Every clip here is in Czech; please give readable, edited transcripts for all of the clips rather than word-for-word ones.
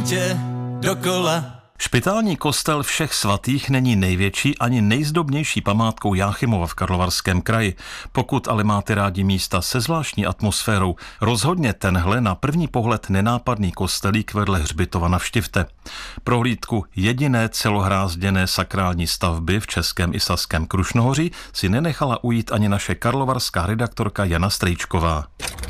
světě dokola. Špitální kostel Všech svatých není největší ani nejzdobnější památkou Jáchymova v Karlovarském kraji. Pokud ale máte rádi místa se zvláštní atmosférou, rozhodně tenhle na první pohled nenápadný kostelík vedle hřbitova navštivte. Prohlídku jediné celohrázděné sakrální stavby v Českém i Saském Krušnohoří si nenechala ujít ani naše karlovarská redaktorka Jana Strejčková.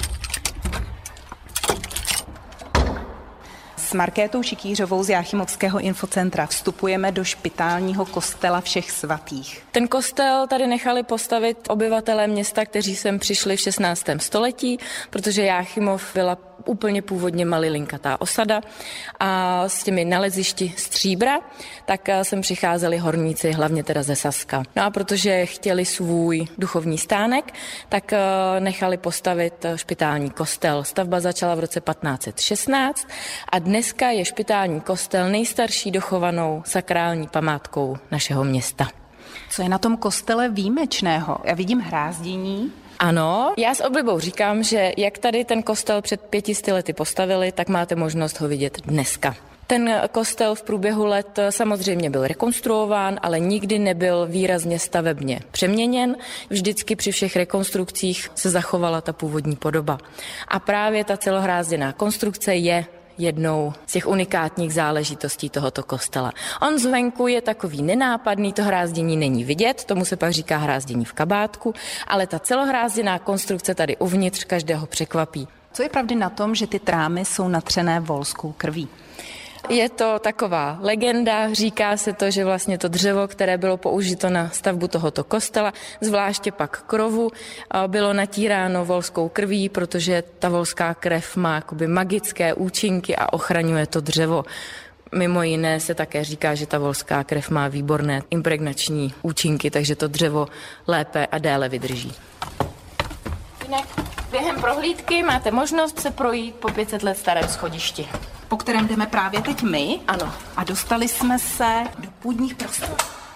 S Markétou Šikýřovou z Jáchymovského infocentra vstupujeme do špitálního kostela Všech svatých. Ten kostel tady nechali postavit obyvatelé města, kteří sem přišli v 16. století, protože Jáchymov byla úplně původně malilinkatá osada a s těmi nalezišti stříbra, tak sem přicházeli horníci, hlavně teda ze Saska. No a protože chtěli svůj duchovní stánek, tak nechali postavit špitální kostel. Stavba začala v roce 1516 a dneska je špitální kostel nejstarší dochovanou sakrální památkou našeho města. Co je na tom kostele výjimečného? Já vidím hrázdění. Ano, já s oblibou říkám, že jak tady ten kostel před 500 lety postavili, tak máte možnost ho vidět dneska. Ten kostel v průběhu let samozřejmě byl rekonstruován, ale nikdy nebyl výrazně stavebně přeměněn. Vždycky při všech rekonstrukcích se zachovala ta původní podoba. A právě ta celohrázděná konstrukce je jednou z těch unikátních záležitostí tohoto kostela. On zvenku je takový nenápadný, to hrázdění není vidět, tomu se pak říká hrázdění v kabátku, ale ta celohrázděná konstrukce tady uvnitř každého překvapí. Co je pravdy na tom, že ty trámy jsou natřené volskou krví? Je to taková legenda, říká se to, že vlastně to dřevo, které bylo použito na stavbu tohoto kostela, zvláště pak krovu, bylo natíráno volskou krví, protože ta volská krev má jakoby magické účinky a ochraňuje to dřevo. Mimo jiné se také říká, že ta volská krev má výborné impregnační účinky, takže to dřevo lépe a déle vydrží. Jinak během prohlídky máte možnost se projít po 500 let starém schodišti, Po kterém jdeme právě teď my. Ano. A dostali jsme se do půdních prostor.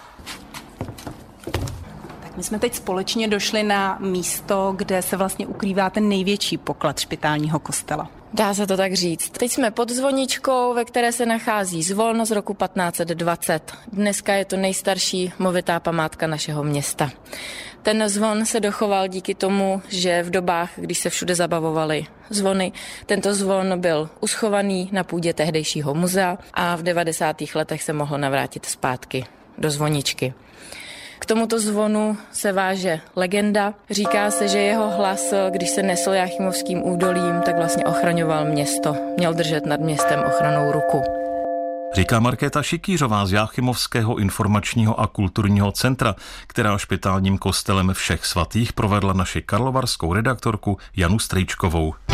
Tak my jsme teď společně došli na místo, kde se vlastně ukrývá ten největší poklad špitálního kostela. Dá se to tak říct. Teď jsme pod zvoničkou, ve které se nachází zvon z roku 1520. Dneska je to nejstarší movitá památka našeho města. Ten zvon se dochoval díky tomu, že v dobách, když se všude zabavovaly zvony, tento zvon byl uschovaný na půdě tehdejšího muzea a v 90. letech se mohl navrátit zpátky do zvoničky. K tomuto zvonu se váže legenda. Říká se, že jeho hlas, když se nesl Jáchymovským údolím, tak vlastně ochraňoval město. Měl držet nad městem ochrannou ruku. Říká Markéta Šikýřová z Jáchymovského informačního a kulturního centra, která špitálním kostelem Všech svatých provedla naši karlovarskou redaktorku Janu Strejčkovou.